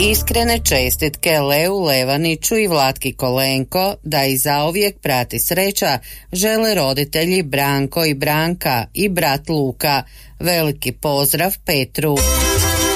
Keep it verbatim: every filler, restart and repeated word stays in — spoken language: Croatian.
Iskrene čestitke Leu Levaniću i Vlatki Kolenko da i zauvijek prati sreća žele roditelji Branko i Branka i brat Luka. Veliki pozdrav Petru.